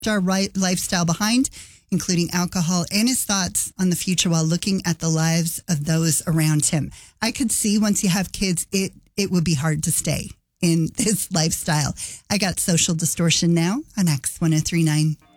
our lifestyle behind, including alcohol, and his thoughts on the future while looking at the lives of those around him. I could see once you have kids, it would be hard to stay in this lifestyle. I got Social Distortion now on X 103.9.